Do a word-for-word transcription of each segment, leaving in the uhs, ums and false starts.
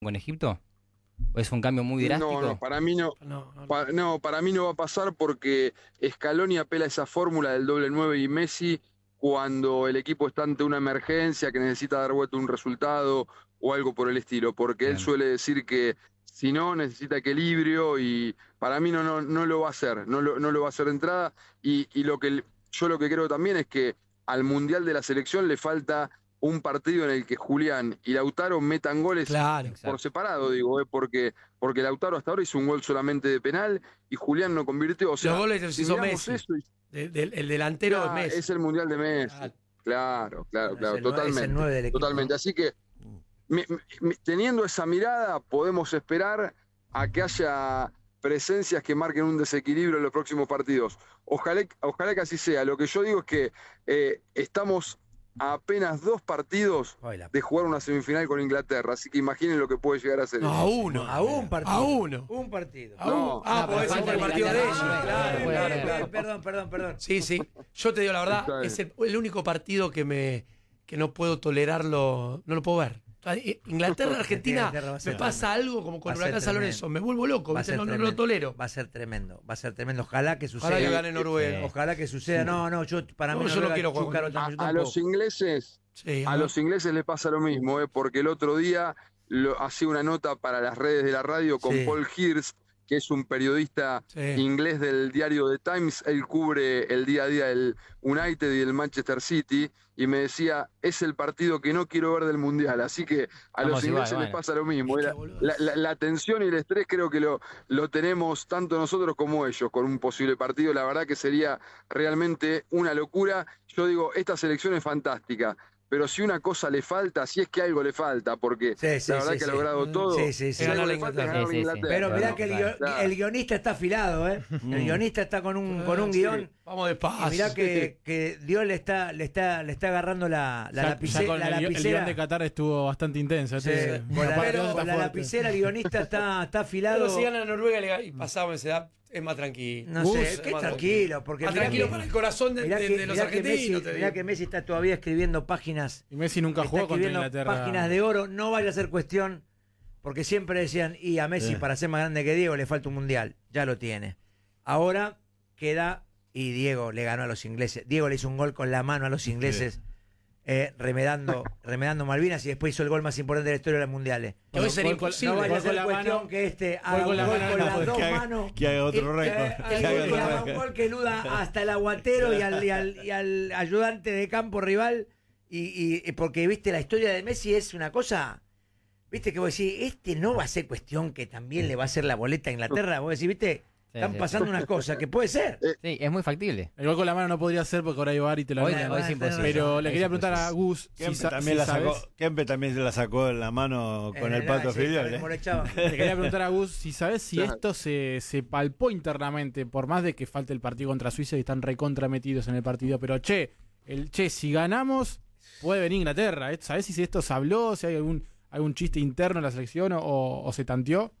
con Egipto? ¿O es un cambio muy drástico? No, no, para mí no, No, no, no. pa- no, para mí no va a pasar porque Scaloni apela a esa fórmula del doble nueve y Messi cuando el equipo está ante una emergencia que necesita dar vuelta un resultado o algo por el estilo, porque él Bien. suele decir que si no necesita equilibrio y para mí no, no, no lo va a hacer, no lo, no lo va a hacer de entrada y, y lo que yo lo que creo también es que al Mundial de la Selección le falta un partido en el que Julián y Lautaro metan goles Claro. por Exacto. separado, digo, eh, porque, porque Lautaro hasta ahora hizo un gol solamente de penal y Julián no convirtió. O sea, Los goles los si hizo miramos Messi. eso y- De- del- el delantero Ah, de Messi. es el Mundial de Messi. Claro. Claro, claro, Es claro, el nue- totalmente. es el nueve del equipo, totalmente. ¿no? Así que mi- mi- teniendo esa mirada, podemos esperar a que haya presencias que marquen un desequilibrio en los próximos partidos. Ojalá, ojalá que así sea. Lo que yo digo es que eh, estamos a apenas dos partidos Baila. de jugar una semifinal con Inglaterra, así que imaginen lo que puede llegar a ser. No, a uno. A un partido. A uno. Un partido. A uno. Ah, No, porque pero es falta el partido de Inglaterra, ellos. no, no, Claro, no puede claro, haber. claro. Perdón, perdón, perdón. Sí, sí. Yo te digo la Está verdad, bien. es el, el único partido que me que no puedo tolerarlo, no lo puedo ver. Inglaterra, Argentina, Inglaterra va a ser me pasa algo como con Va a ser Huracán San Lorenzo, me tremendo. vuelvo loco, Va a ¿viste? ser no, no lo tremendo. tolero. Va a ser tremendo, va a ser tremendo. Ojalá que suceda. Ojalá que gane Noruega. Sí. Ojalá que suceda. No, no, yo para No, mí yo no Noruega quiero jugar chúcaro con- tampoco, yo A, a los tampoco. ingleses, Sí, a ah. los ingleses les pasa lo mismo, ¿eh? Porque el otro día lo, hacía una nota para las redes de la radio con Sí. Paul Hirst, que es un periodista Sí. inglés del diario The Times. Él cubre el día a día del United y el Manchester City, y me decía, es el partido que no quiero ver del Mundial. Así que a Estamos los ingleses igual, les bueno. pasa lo mismo. Es que, La, boludo. la- la- la tensión y el estrés creo que lo, lo tenemos tanto nosotros como ellos con un posible partido. La verdad que sería realmente una locura. Yo digo, esta selección es fantástica, pero si una cosa le falta, si es que algo le falta, porque Sí, sí, la verdad sí, que sí. ha logrado todo. Sí, sí, sí. Si algo Ganó le la falta, es Inglaterra. ganar a Sí, sí, sí. Inglaterra. Pero mirá Claro, que el, claro. guio- Claro. el guionista está afilado, ¿eh? El guionista está con un, con un Sí. guión. Vamos Y despacio. mirá que, que Dios le está, le está, le está agarrando la, la, Ya- lapice- ya con la el, gui- el lapicera. guión de Qatar estuvo bastante intenso. Sí, este- con la, aparte, está con la fuerte. lapicera el guionista está, está afilado. Pero si gana Noruega le gana- y pasamos esa edad, es más tranquilo. No Gus, sé, es qué más tranquilo, porque Más mirá tranquilo que- para el corazón de, mirá de- que- de los mirá que argentinos, Messi, te mirá digo. que Messi está todavía escribiendo páginas. Y Messi nunca Está jugó contra escribiendo Inglaterra. páginas de oro. No vaya a ser cuestión, porque siempre decían, y a Messi Sí. para ser más grande que Diego le falta un mundial. Ya lo tiene. Ahora queda, y Diego le ganó a los ingleses. Diego le hizo un gol con la mano a los ingleses, eh, remedando, remedando Malvinas, y después hizo el gol más importante de la historia de los mundiales. Que hoy sería Gol con- imposible. No vaya a gol con ser la cuestión mano- que este haga gol un con la gol mano con no, las pues, dos que haga- manos. que haga otro y- récord, que que haga haga otro otro récord. récord. Un gol que eluda hasta el aguatero y al, y al, y al ayudante de campo rival. Y, y- y porque, viste, la historia de Messi es una cosa. Viste que vos decís, este no va a ser cuestión que también le va a hacer la boleta a Inglaterra. Vos decís, viste, Sí, están sí. pasando unas cosas que puede ser. Sí, es muy factible. El gol con la mano no podría ser porque ahora hay VAR y te lo Hoy, anulan. hoy es imposible. Pero le Hoy quería es preguntar a Gus si, Kempe sa- también, si la sabes- sacó, Kempe también se la sacó en la mano con En el pato sí, filial. como ¿eh? lo echaban. Le quería preguntar a Gus si sabes si Claro. esto se, se palpó internamente, por más de que falte el partido contra Suiza y están recontra metidos en el partido, pero che, el che, si ganamos, puede venir Inglaterra. ¿eh? ¿Sabés si esto se habló? Si hay algún, algún chiste interno en la selección o, o se tanteó?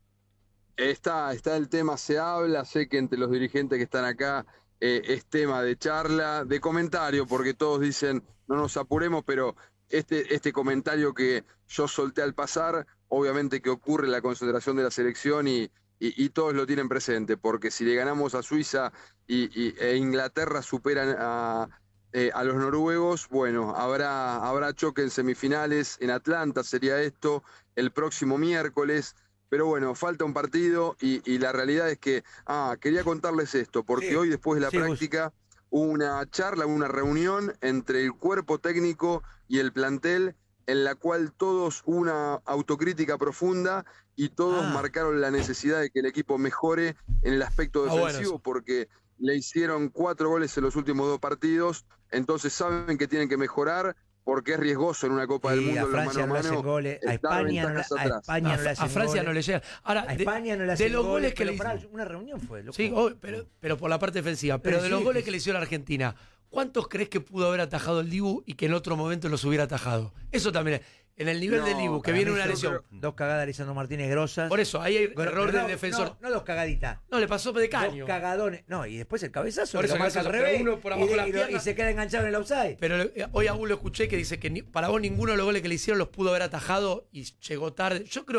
Está, está el tema, se habla, sé que entre los dirigentes que están acá eh, es tema de charla, de comentario, porque todos dicen no nos apuremos, pero este, este comentario que yo solté al pasar, obviamente que ocurre en la concentración de la selección y, y, y todos lo tienen presente, porque si le ganamos a Suiza y, y- e Inglaterra superan a, eh, a los noruegos, bueno, habrá, habrá choque en semifinales, en Atlanta sería esto, el próximo miércoles. Pero bueno, falta un partido y, y la realidad es que, ah, quería contarles esto, porque Sí. hoy después de la Sí, Gus. práctica hubo una charla, una reunión entre el cuerpo técnico y el plantel en la cual todos hubo una autocrítica profunda y todos Ah. marcaron la necesidad de que el equipo mejore en el aspecto Ah, bueno, defensivo eso. porque le hicieron cuatro goles en los últimos dos partidos, entonces saben que tienen que mejorar porque es riesgoso en una Copa del Y Mundo a en los Francia mano no a le hacen mano. goles, a dar España, no, le- ventajas a atrás. España no le A, hacen a Francia goles. no le llega. Ahora, A de- España no le de hacen los goles que pero le pará, hizo. una reunión fue, loco. Sí, oh, pero, pero por la parte defensiva. Pero Pero de los sí, goles sí. que le hizo la Argentina, ¿cuántos crees que pudo haber atajado el Dibu y que en otro momento los hubiera atajado? Eso también es. En el nivel No, del Dibu, que para viene mí una yo lesión. creo- Dos cagadas de Lisandro Martínez grosas. Por eso, ahí hay Bueno, error pero del no, defensor. No, no dos cagaditas. No, le pasó de caño. Dos cagadones. No, y después el cabezazo. Por que eso lo el marca al cabezazo, revés. pero uno por y, abajo de- las y lo- piernas. y se queda enganchado en el offside. Pero eh, hoy aún lo escuché que dice que ni- para vos ninguno de los goles que le hicieron los pudo haber atajado y llegó tarde. Yo creo